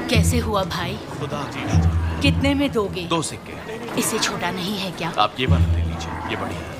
कैसे हुआ भाई? खुदा जी राजा। कितने में दोगे? 2 सिक्के। इससे छोटा नहीं है क्या? आप ये वाला ले लीजिए, ये बढ़िया है।